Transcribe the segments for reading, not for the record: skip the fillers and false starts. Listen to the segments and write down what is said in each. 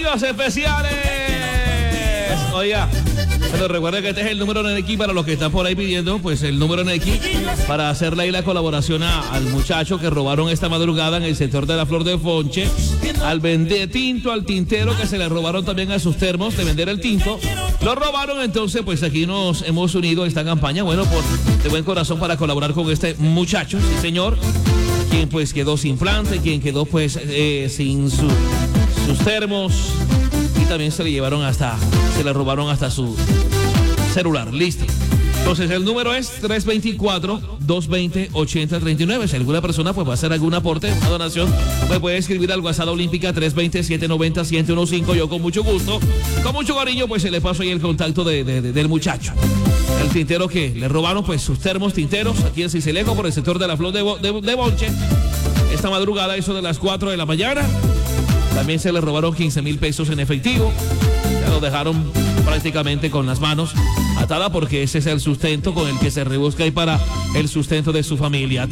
Saluditos especiales. Oiga, pero recuerda que este es el número NX para los que están por ahí pidiendo, pues el número NX para hacerle ahí la colaboración al muchacho que robaron esta madrugada en el sector de la Flor de Fonche, al vender tinto, al tintero que se le robaron también a sus termos de vender el tinto. Lo robaron, entonces pues aquí nos hemos unido a esta campaña, bueno, de buen corazón para colaborar con este muchacho, sí señor, quien pues quedó sin planta, quien quedó pues sin sus termos. También se le robaron hasta su celular. Listo. Entonces el número es 324-220-8039. Si alguna persona pues va a hacer algún aporte, una donación, me puede escribir al WhatsApp Olímpica 320-790-1015. Yo con mucho gusto, con mucho cariño, pues se le paso ahí el contacto del muchacho. El tintero que le robaron pues sus termos tinteros aquí en Sincelejo por el sector de la Flor de Bonche. Esta madrugada, eso de las 4 de la mañana. También se le robaron 15,000 pesos en efectivo. Ya lo dejaron prácticamente con las manos atadas porque ese es el sustento con el que se rebusca y para el sustento de su familia.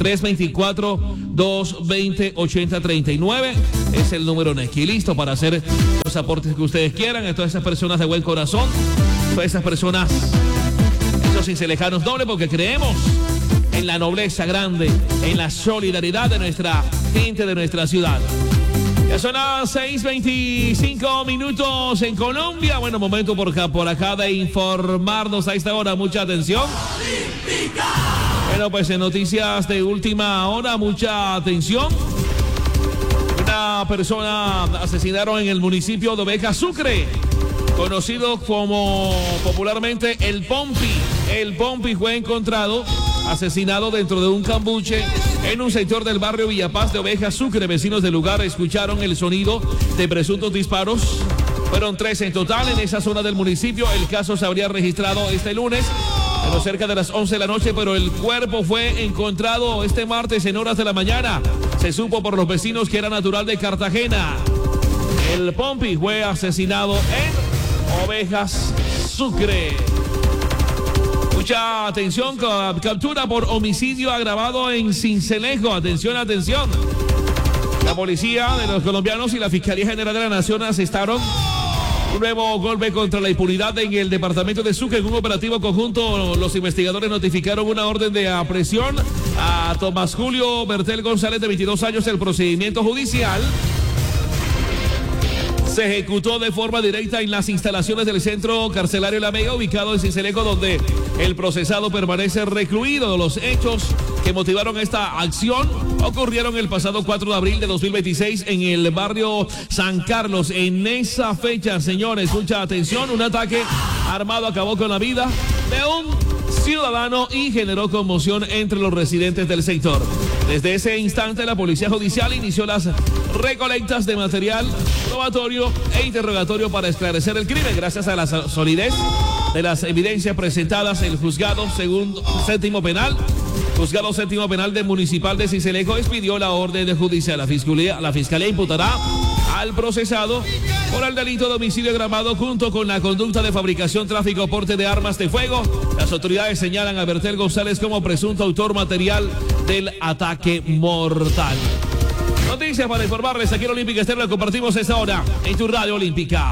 324-220-8039 es el número NECI. Listo para hacer los aportes que ustedes quieran. A todas esas personas de buen corazón, todas esas personas, esos cincelejanos doble, porque creemos en la nobleza grande, en la solidaridad de nuestra gente, de nuestra ciudad. Ya son las 6:25 minutos en Colombia. Bueno, momento por acá de informarnos a esta hora. Mucha atención. Olímpica. Bueno, pues en noticias de última hora, mucha atención. Una persona asesinaron en el municipio de Oveja, Sucre, conocido como popularmente el Pompi. El Pompi fue encontrado asesinado dentro de un cambuche en un sector del barrio Villapaz de Oveja, Sucre. Vecinos del lugar escucharon el sonido de presuntos disparos. Fueron 3 en total en esa zona del municipio. El caso se habría registrado este lunes, pero cerca de las 11 de la noche, pero el cuerpo fue encontrado este martes en horas de la mañana. Se supo por los vecinos que era natural de Cartagena. El Pompi fue asesinado en Ovejas, Sucre. Mucha atención, captura por homicidio agravado en Sincelejo. Atención, atención. La policía de los colombianos y la Fiscalía General de la Nación asestaron un nuevo golpe contra la impunidad en el departamento de Sucre. En un operativo conjunto, los investigadores notificaron una orden de aprehensión a Tomás Julio Bertel González, de 22 años. El procedimiento judicial se ejecutó de forma directa en las instalaciones del centro carcelario La Mega, ubicado en Sincelejo, donde el procesado permanece recluido. Los hechos que motivaron esta acción ocurrieron el pasado 4 de abril de 2026 en el barrio San Carlos. En esa fecha, señores, mucha atención, un ataque armado acabó con la vida de un ciudadano y generó conmoción entre los residentes del sector. Desde ese instante, la Policía Judicial inició las recolectas de material probatorio e interrogatorio para esclarecer el crimen. Gracias a la solidez de las evidencias presentadas, el juzgado séptimo penal de Municipal de Sincelejo expidió la orden de judicial. La fiscalía imputará al procesado por el delito de homicidio agravado junto con la conducta de fabricación, tráfico, porte de armas de fuego. Las autoridades señalan a Bertel González como presunto autor material del ataque mortal. Noticias para informarles aquí en Olímpica Estéreo. Compartimos esta hora en tu radio Olímpica.